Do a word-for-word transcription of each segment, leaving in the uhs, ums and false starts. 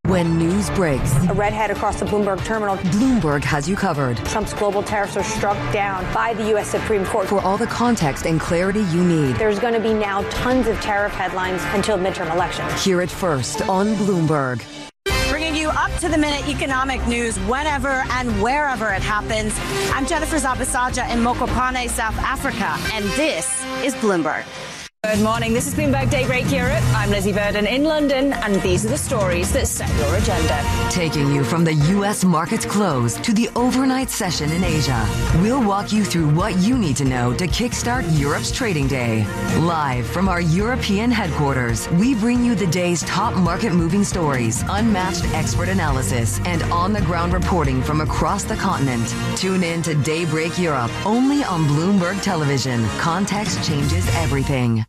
When news breaks, a redhead across the Bloomberg terminal. Bloomberg has you covered. Trump's global tariffs are struck down by the U S Supreme Court. For all the context and clarity you need, there's going to be now tons of tariff headlines until midterm elections. Hear it first on Bloomberg. Bringing you up-to-the-minute economic news whenever and wherever it happens. I'm Jennifer Zabasaja in Mokopane, South Africa, and this is Bloomberg. Good morning. This is Bloomberg Daybreak Europe. I'm Lizzie Burden in London, and these are the stories that set your agenda. Taking you from the U S market's close to the overnight session in Asia, we'll walk you through what you need to know to kickstart Europe's trading day. Live from our European headquarters, we bring you the day's top market-moving stories, unmatched expert analysis, and on-the-ground reporting from across the continent. Tune in to Daybreak Europe, only on Bloomberg Television. Context changes everything.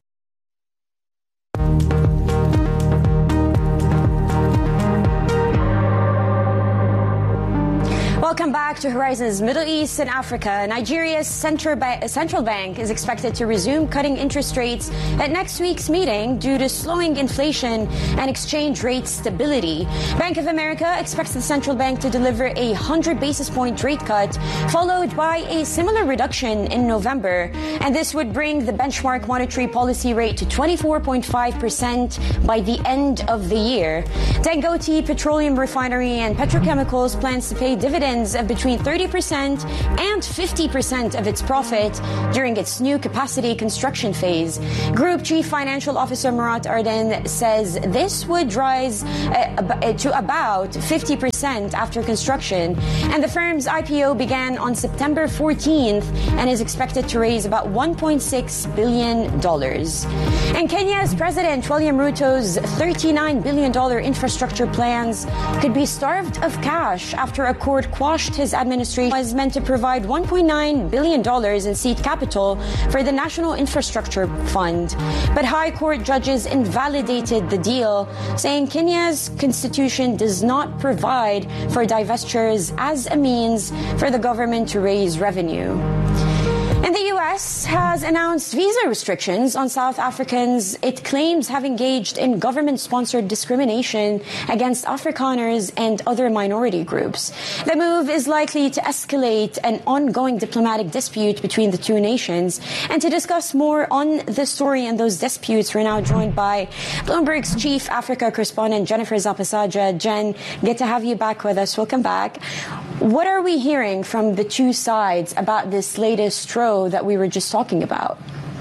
Welcome back to Horizons Middle East and Africa. Nigeria's central, ba- central bank is expected to resume cutting interest rates at next week's meeting due to slowing inflation and exchange rate stability. Bank of America expects the central bank to deliver a one hundred basis point rate cut, followed by a similar reduction in November. And this would bring the benchmark monetary policy rate to twenty-four point five percent by the end of the year. Dangote Petroleum Refinery and Petrochemicals plans to pay dividends of between thirty percent and fifty percent of its profit during its new capacity construction phase. Group Chief Financial Officer Murat Arden says this would rise uh, to about fifty percent after construction. And the firm's I P O began on September fourteenth and is expected to raise about one point six billion dollars. And Kenya's President William Ruto's thirty-nine billion dollars infrastructure plans could be starved of cash after a court quashed his administration was meant to provide one point nine billion dollars in seed capital for the National Infrastructure Fund. But High Court judges invalidated the deal, saying Kenya's constitution does not provide for divestitures as a means for the government to raise revenue. And the U S has announced visa restrictions on South Africans it claims have engaged in government-sponsored discrimination against Afrikaners and other minority groups. The move is likely to escalate an ongoing diplomatic dispute between the two nations. And to discuss more on the story and those disputes, we're now joined by Bloomberg's Chief Africa Correspondent, Jennifer Zabasaja. Jen, good to have you back with us. Welcome back. What are we hearing from the two sides about this latest row that we were just talking about?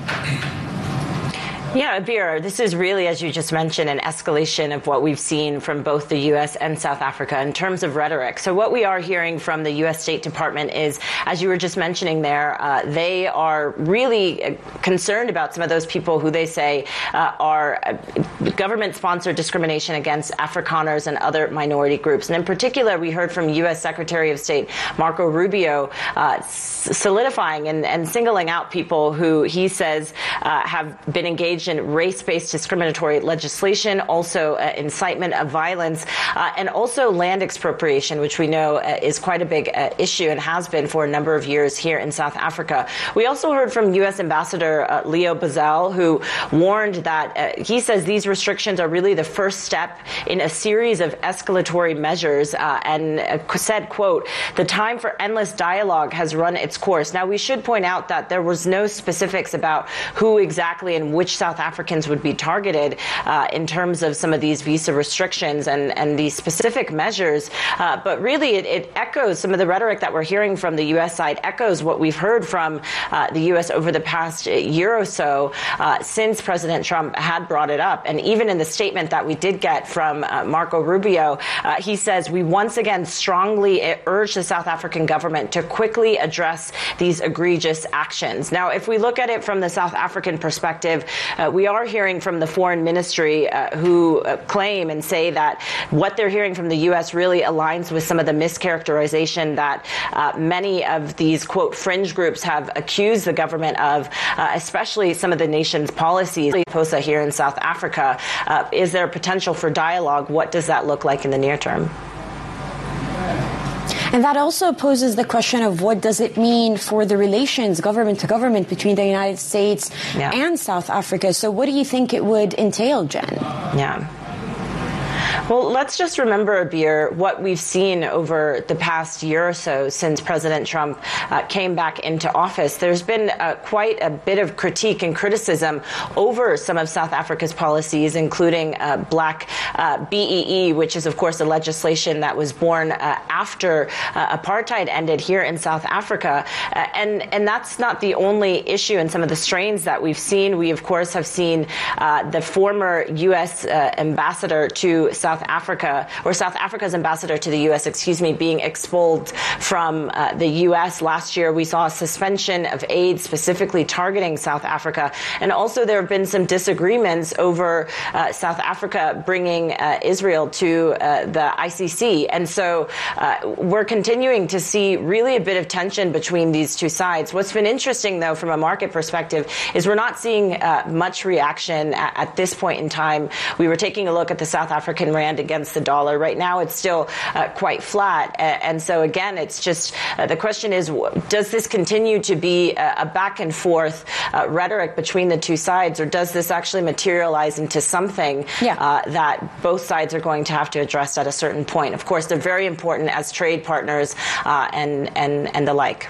Yeah, Abir, this is really, as you just mentioned, an escalation of what we've seen from both the U S and South Africa in terms of rhetoric. So what we are hearing from the U S State Department is, as you were just mentioning there, uh, they are really concerned about some of those people who they say uh, are uh, government-sponsored discrimination against Afrikaners and other minority groups. And in particular, we heard from U S Secretary of State Marco Rubio uh, solidifying and, and singling out people who he says uh, have been engaged in race-based discriminatory legislation, also uh, incitement of violence, uh, and also land expropriation, which we know uh, is quite a big uh, issue and has been for a number of years here in South Africa. We also heard from U S Ambassador uh, Leo Bazell, who warned that uh, he says these restrictions are really the first step in a series of escalatory measures, uh, and uh, said, quote, "The time for endless dialogue has run its course." Now, we should point out that there was no specifics about who exactly and which South Africans would be targeted uh, in terms of some of these visa restrictions and, and these specific measures. Uh, but really, it, it echoes some of the rhetoric that we're hearing from the U S side, echoes what we've heard from uh, the U S over the past year or so uh, since President Trump had brought it up. And even in the statement that we did get from uh, Marco Rubio, uh, he says, "We once again strongly urge the South African government to quickly address these egregious actions." Now, if we look at it from the South African perspective, Uh, we are hearing from the foreign ministry uh, who uh, claim and say that what they're hearing from the U S really aligns with some of the mischaracterization that uh, many of these, quote, fringe groups have accused the government of, uh, especially some of the nation's policies. POSA here in South Africa, uh, is there potential for dialogue? What does that look like in the near term? And that also poses the question of what does it mean for the relations, government to government, between the United States yeah. and South Africa. So what do you think it would entail, Jen? Yeah. Well, let's just remember, Abir, what we've seen over the past year or so since President Trump uh, came back into office. There's been uh, quite a bit of critique and criticism over some of South Africa's policies, including uh, Black uh, B E E, which is, of course, a legislation that was born uh, after uh, apartheid ended here in South Africa. Uh, and, and that's not the only issue in some of the strains that we've seen. We, of course, have seen uh, the former U S uh, ambassador to South Africa, or South Africa's ambassador to the U S, excuse me, being expelled from uh, the U S. Last year, we saw a suspension of aid specifically targeting South Africa. And also there have been some disagreements over uh, South Africa bringing uh, Israel to uh, the I C C. And so uh, we're continuing to see really a bit of tension between these two sides. What's been interesting, though, from a market perspective, is we're not seeing uh, much reaction at, at this point in time. We were taking a look at the South African rand against the dollar. Right now, it's still uh, quite flat. Uh, and so, again, it's just uh, the question is, does this continue to be a, a back and forth uh, rhetoric between the two sides, or does this actually materialize into something yeah. uh, that both sides are going to have to address at a certain point? Of course, they're very important as trade partners uh, and, and, and the like.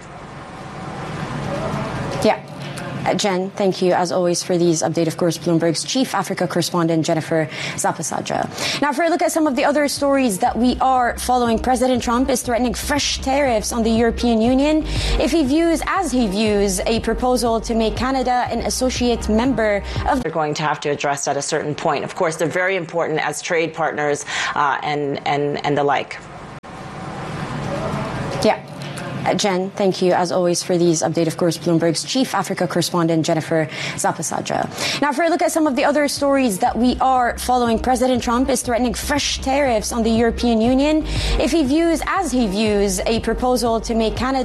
Yeah. Uh, Jen, thank you, as always, for these updates. Of course, Bloomberg's chief Africa correspondent, Jennifer Zapasadra. Now, for a look at some of the other stories that we are following, President Trump is threatening fresh tariffs on the European Union if he views, as he views, a proposal to make Canada an associate member of... They're going to have to address at a certain point. Of course, they're very important as trade partners uh, and, and, and the like. Yeah. Uh, Jen, thank you, as always, for these updates. Of course, Bloomberg's chief Africa correspondent, Jennifer Zapasadra. Now, for a look at some of the other stories that we are following, President Trump is threatening fresh tariffs on the European Union if he views, as he views, a proposal to make Canada